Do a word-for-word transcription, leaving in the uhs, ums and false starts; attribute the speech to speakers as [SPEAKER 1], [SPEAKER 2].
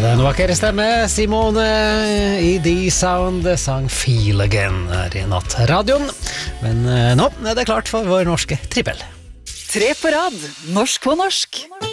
[SPEAKER 1] det er en vakker stemme. Simone i D-Sound sang Feel Again her i nattradioen. Men nå er det klart for vår norske trippel.
[SPEAKER 2] Tre på rad, norsk på norsk.